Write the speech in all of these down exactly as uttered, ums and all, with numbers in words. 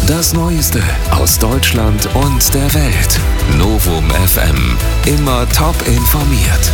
Das Neueste aus Deutschland und der Welt. Novum F M. Immer top informiert.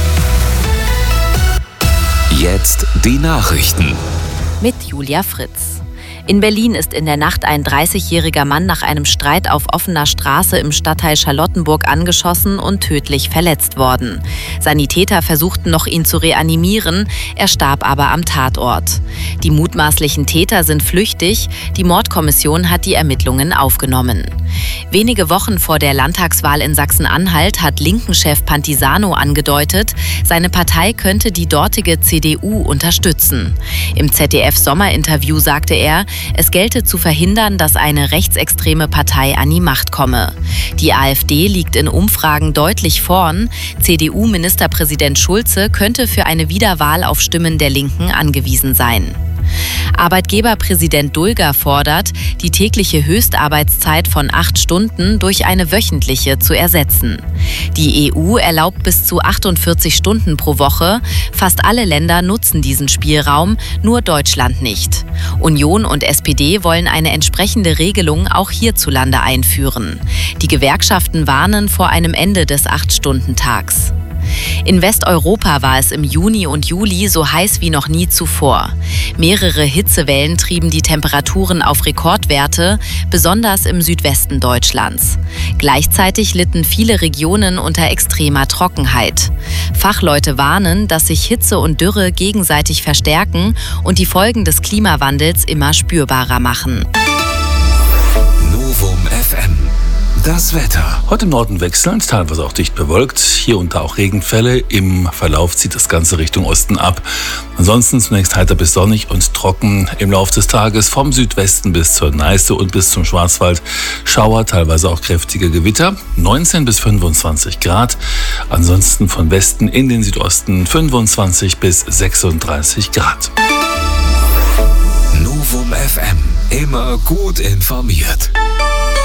Jetzt die Nachrichten. Mit Julia Fritz. In Berlin ist in der Nacht ein dreißigjähriger Mann nach einem Streit auf offener Straße im Stadtteil Charlottenburg angeschossen und tödlich verletzt worden. Sanitäter versuchten noch, ihn zu reanimieren, er starb aber am Tatort. Die mutmaßlichen Täter sind flüchtig, die Mordkommission hat die Ermittlungen aufgenommen. Wenige Wochen vor der Landtagswahl in Sachsen-Anhalt hat Linken-Chef Pantisano angedeutet, seine Partei könnte die dortige C D U unterstützen. Im Z D F-Sommerinterview sagte er, es gelte zu verhindern, dass eine rechtsextreme Partei an die Macht komme. Die AfD liegt in Umfragen deutlich vorn. C D U-Ministerpräsident Schulze könnte für eine Wiederwahl auf Stimmen der Linken angewiesen sein. Arbeitgeberpräsident Dulger fordert, die tägliche Höchstarbeitszeit von acht Stunden durch eine wöchentliche zu ersetzen. Die E U erlaubt bis zu achtundvierzig Stunden pro Woche. Fast alle Länder nutzen diesen Spielraum, nur Deutschland nicht. Union und S P D wollen eine entsprechende Regelung auch hierzulande einführen. Die Gewerkschaften warnen vor einem Ende des acht-Stunden-Tags. In Westeuropa war es im Juni und Juli so heiß wie noch nie zuvor. Mehrere Hitzewellen trieben die Temperaturen auf Rekordwerte, besonders im Südwesten Deutschlands. Gleichzeitig litten viele Regionen unter extremer Trockenheit. Fachleute warnen, dass sich Hitze und Dürre gegenseitig verstärken und die Folgen des Klimawandels immer spürbarer machen. Novum F M. Das Wetter. Heute im Norden wechselnd, teilweise auch dicht bewölkt. Hier und da auch Regenfälle. Im Verlauf zieht das Ganze Richtung Osten ab. Ansonsten zunächst heiter bis sonnig und trocken. Im Laufe des Tages vom Südwesten bis zur Neiße und bis zum Schwarzwald Schauer, teilweise auch kräftige Gewitter. neunzehn bis fünfundzwanzig Grad. Ansonsten von Westen in den Südosten fünfundzwanzig bis sechsunddreißig Grad. Novum F M. Immer gut informiert.